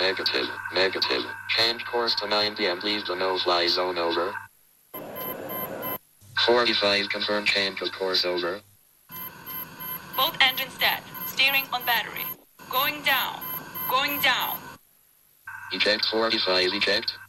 Negative. Negative. Change course to 90 and leave the no-fly zone over. 45 confirm change of course over. Both engines dead. Steering on battery. Going down. Going down. Eject 45 eject.